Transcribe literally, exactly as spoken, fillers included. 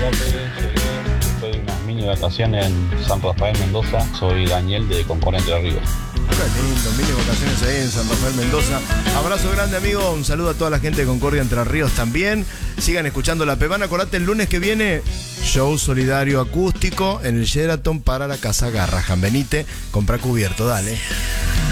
Pérez, estoy en unas mini vacaciones en San Rafael, Mendoza. Soy Daniel de Concordia, Entre Ríos. Qué lindo, mini vacaciones ahí en San Rafael, Mendoza. Abrazo grande, amigo. Un saludo a toda la gente de Concordia, Entre Ríos también. Sigan escuchando La Pebana. Acordate, el lunes que viene, show solidario acústico en el Sheraton para la Casa Garrahan. Venite, compra cubierto, dale.